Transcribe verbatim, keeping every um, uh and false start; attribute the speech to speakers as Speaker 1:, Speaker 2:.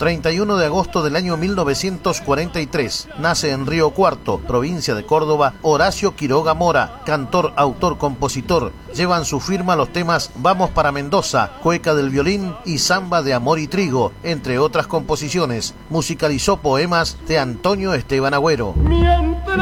Speaker 1: treinta y uno de agosto del año mil novecientos cuarenta y tres, nace en Río Cuarto, provincia de Córdoba, Horacio Quiroga Mora, cantor, autor, compositor. Llevan su firma los temas Vamos para Mendoza, Cueca del Violín y Samba de Amor y Trigo, entre otras composiciones. Musicalizó poemas de Antonio Esteban Agüero.